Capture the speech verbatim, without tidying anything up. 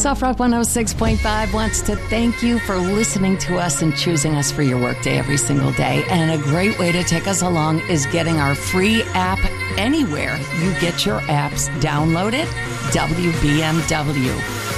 Soft Rock one oh six point five wants to thank you for listening to us and choosing us for your workday every single day. And a great way to take us along is getting our free app anywhere you get your apps. Download it, W B M W.